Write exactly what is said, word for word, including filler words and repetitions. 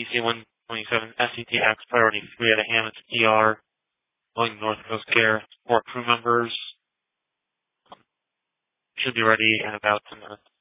D C one twenty-seven S C T X Priority three out of Hammonds E R, going North Coast Care. Four crew members should be ready in about ten minutes.